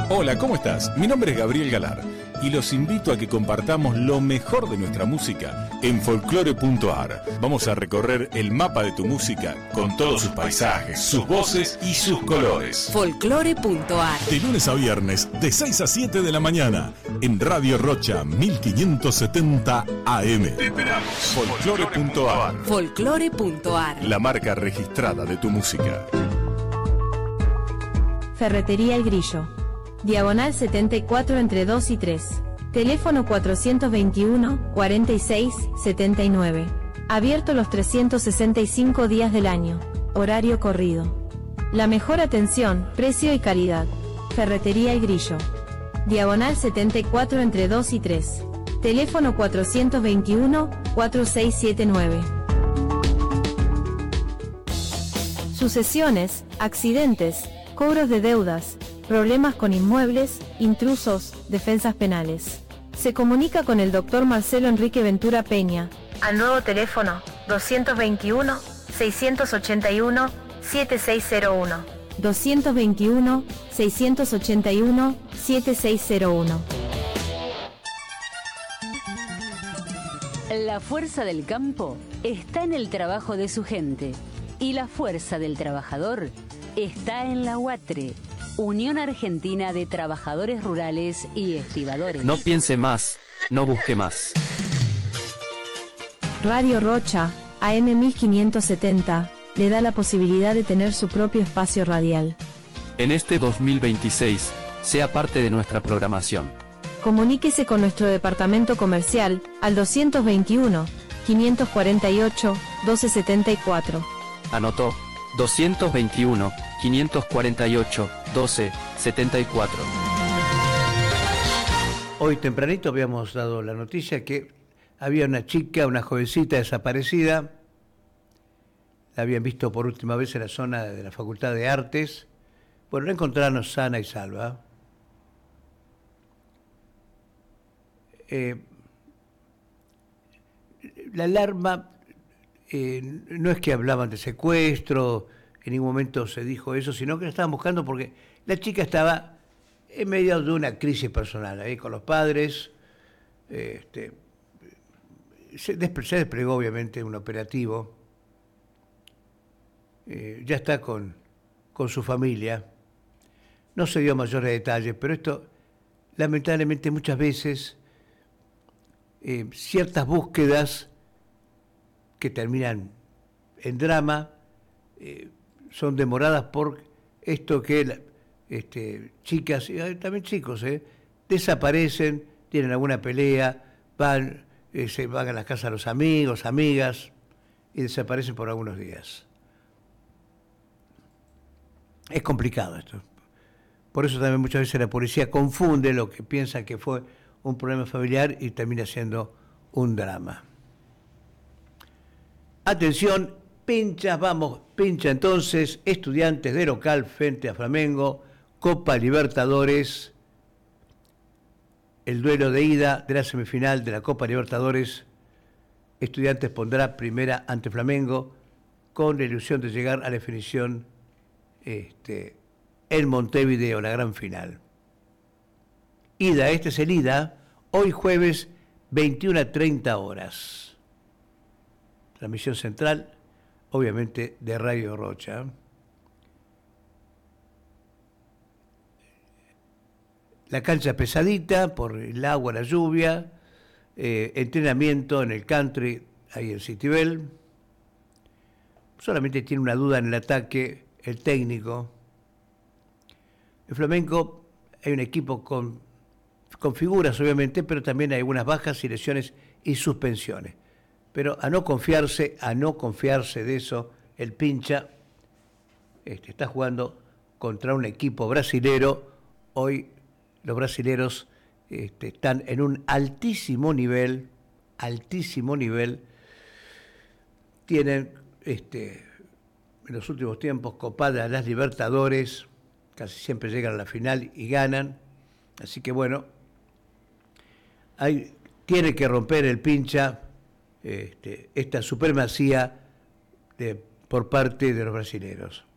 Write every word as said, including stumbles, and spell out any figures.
Hola, ¿cómo estás? Mi nombre es Gabriel Galar y los invito a que compartamos lo mejor de nuestra música en folclore punto ar. Vamos a recorrer el mapa de tu música con todos sus paisajes, sus voces y sus colores. folclore punto ar. De lunes a viernes, de seis a siete de la mañana, en Radio Rocha mil quinientos setenta A M. Te esperamos. folclore punto ar. folclore punto ar. La marca registrada de tu música. Ferretería El Grillo. Diagonal setenta y cuatro entre dos y tres. Teléfono cuatrocientos veintiuno, cuarenta y seis, setenta y nueve. Abierto los trescientos sesenta y cinco días del año. Horario corrido. La mejor atención, precio y calidad. Ferretería El Grillo. Diagonal setenta y cuatro entre dos y tres. Teléfono cuatrocientos veintiuno, cuarenta y seis setenta y nueve. Sucesiones, accidentes, cobros de deudas, problemas con inmuebles, intrusos, defensas penales. Se comunica con el doctor Marcelo Enrique Ventura Peña al nuevo teléfono doscientos veintiuno, seiscientos ochenta y uno, setenta y seis cero uno. doscientos veintiuno, seiscientos ochenta y uno, setenta y seis cero uno. La fuerza del campo está en el trabajo de su gente y la fuerza del trabajador está en la UATRE, Unión Argentina de Trabajadores Rurales y Estibadores. No piense más, no busque más. Radio Rocha, A M mil quinientos setenta, le da la posibilidad de tener su propio espacio radial. En este dos mil veintiséis, sea parte de nuestra programación. Comuníquese con nuestro departamento comercial al doscientos veintiuno, quinientos cuarenta y ocho, doce setenta y cuatro. Anotó, doscientos veintiuno, quinientos cuarenta y ocho, doce setenta y cuatro. Hoy tempranito habíamos dado la noticia que había una chica, una jovencita desaparecida. La habían visto por última vez en la zona de la Facultad de Artes. Bueno, la encontraron sana y salva. Eh, la alarma, eh, no es que hablaban de secuestro, en ningún momento se dijo eso, sino que la estaban buscando porque la chica estaba en medio de una crisis personal, ahí con los padres. Eh, este, se, despre, se desplegó obviamente un operativo, eh, ya está con, con su familia, no se dio mayores detalles, pero esto lamentablemente muchas veces eh, ciertas búsquedas que terminan en drama eh, son demoradas por esto que la, este, chicas y también chicos eh, desaparecen, tienen alguna pelea, van, eh, se van a las casas de los amigos, amigas y desaparecen por algunos días. Es complicado esto. Por eso también muchas veces la policía confunde lo que piensa que fue un problema familiar y termina siendo un drama. Atención, pinchas, vamos, pincha entonces, Estudiantes de local frente a Flamengo, Copa Libertadores, el duelo de ida de la semifinal de la Copa Libertadores. Estudiantes pondrá primera ante Flamengo con la ilusión de llegar a la definición este, en Montevideo, la gran final. Ida, este es el ida, hoy jueves, veintiuna a treinta horas. Transmisión central, obviamente, de Radio Rocha. La cancha pesadita por el agua, la lluvia, eh, entrenamiento en el country, ahí en Citibel. Solamente tiene una duda en el ataque el técnico. En Flamengo hay un equipo con, con figuras, obviamente, pero también hay algunas bajas y lesiones y suspensiones. Pero a no confiarse, a no confiarse de eso, el pincha este, está jugando contra un equipo brasilero. Hoy los brasileros este, están en un altísimo nivel, altísimo nivel. Tienen este, en los últimos tiempos copadas las Libertadores, casi siempre llegan a la final y ganan. Así que bueno, hay, tiene que romper el pincha Este, esta supremacía de, por parte de los brasileños.